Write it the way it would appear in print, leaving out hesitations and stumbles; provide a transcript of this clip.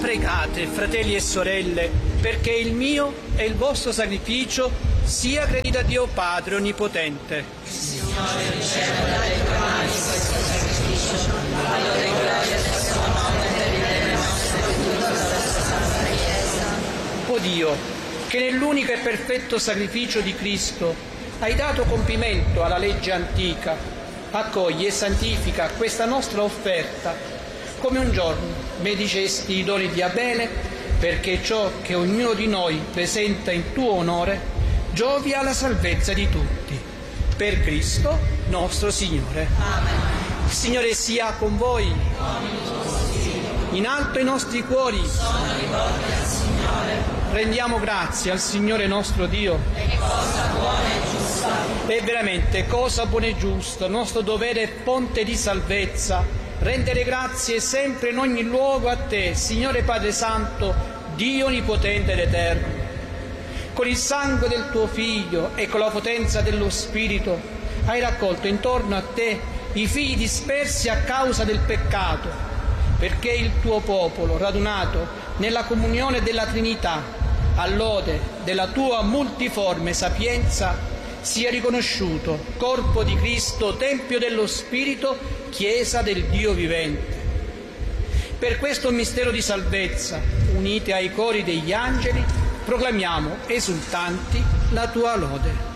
Pregate, fratelli e sorelle, perché il mio e il vostro sacrificio sia gradito a Dio Padre Onnipotente. Signore, riceva dalle tue mani questo sacrificio, allora in gloria del suo nome per il bene nostro e di tutta la sua santa Chiesa. O Dio, che nell'unico e perfetto sacrificio di Cristo hai dato compimento alla legge antica, accogli e santifica questa nostra offerta, come un giorno benedicesti i doni di Abele, perché ciò che ognuno di noi presenta in tuo onore giovi alla salvezza di tutti. Per Cristo nostro Signore. Amen. Il Signore sia con voi. In alto i nostri cuori. Sono rivolti al Signore. Rendiamo grazie al Signore nostro Dio. È cosa buona e giusta. È veramente cosa buona e giusta, nostro dovere e fonte di salvezza, rendere grazie sempre in ogni luogo a Te, Signore Padre Santo, Dio Onnipotente ed Eterno. Con il sangue del Tuo Figlio e con la potenza dello Spirito hai raccolto intorno a Te i figli dispersi a causa del peccato, perché il Tuo popolo, radunato nella comunione della Trinità, all'ode della Tua multiforme sapienza, sia riconosciuto corpo di Cristo, Tempio dello Spirito, Chiesa del Dio vivente. Per questo mistero di salvezza, unite ai cori degli angeli, proclamiamo esultanti la Tua lode.